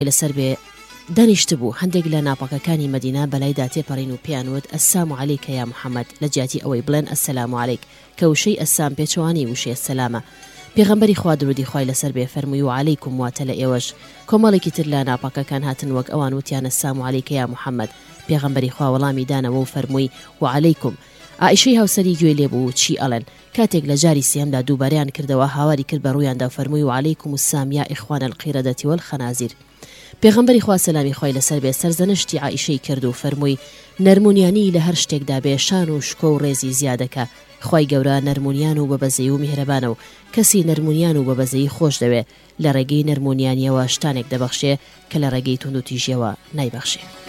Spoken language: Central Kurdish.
لەسەر بێ دانیشت بوو هەندێک لە ناپاکەکانی مەدینە بەلایدا تێپەڕین و پێیانوت ئەسسام عەلەیکە یا محەممەد لە جیاتی ئەوەی بڵێن ئەسسەلام عەلەیک کە وشەی ئەسسام پێچەوانی وشەی ئەسسەلامە. پێغەمبەری خوا درودی خوای لەسەر بێ فەرمووی و عەلەیکم واتە لە ئێوەش. کۆمەڵێکی تر لە ناپاکەکان هاتن وەک ئەوان وتیان ئەسسام عەلەیکە یا محەممەد. پێغەمبەری خوا وەڵامی دانەوە و فەرمووی و عەلەیکم. عائشەی هاوسەری گوێ لێبوو چی ئەڵێن. کاتێک لە جاری سێمدا دووبارەیان کردەوە هاواری کرد بە ڕوویاندا و فەرمووی و عەلەیکم السلام یا ئیخوانە القیرەدەتی وەلخەنازیر. پێغەمبەری خوا سەلامی خوای لەسەر بێ سەرزەنشتی عائشەی کرد و فەرمووی نەرمونیانی لە هەر شتێکدا بێ شان و شکۆ و ڕێزی زیادەکە. خوای گەورە نەرمونیان و بەبەزەی و میهرەبانە و کەسی نەرمونیان و بەبەزەی خۆش دەوێ لە ڕێگەی نەرمونیانیەوە شتانێک دەبەخشێ کە لە ڕێگەی توند و تیژیەوە نایبەخشێ.